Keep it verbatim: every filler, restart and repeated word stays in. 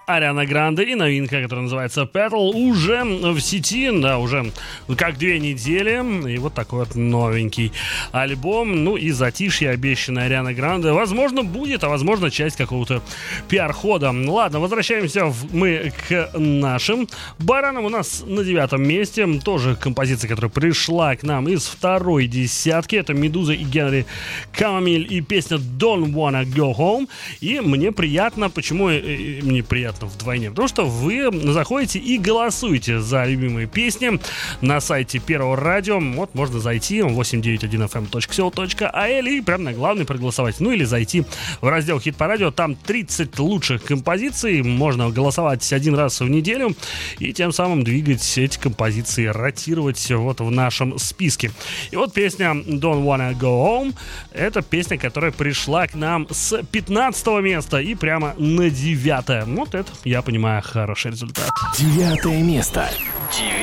Ариана Гранде и новинка, которая называется Petal, уже в сети, да, уже как две недели. И вот такой вот новенький альбом. Ну и затишье, обещанное Ариана Гранде, возможно, будет, а возможно, часть какого-то пиар-хода. Ладно, возвращаемся в, мы к нашим баранам. У нас на девятом месте тоже композиция, которая пришла к нам из второй десятки. Это Медуза и Генри Камамиль и песня Don't Wanna Go Home. И мне приятно, почему мне приятно вдвойне, потому что вы заходите и голосуете за любимые песни на сайте Первого радио. Вот можно зайти восемь девять один эф эм точка сеул точка эй эл и прям на главный проголосовать. Ну или зайти в раздел Хит по радио, там тридцать лучших композиций, можно голосовать один раз в неделю и тем самым двигать эти композиции, ротировать вот в нашем списке. И вот песня Don't Wanna Go Home, это песня, которая пришла к нам с пятнадцатого места и прямо на девятое. Вот это, я понимаю, хороший результат. Девятое место. Девятое.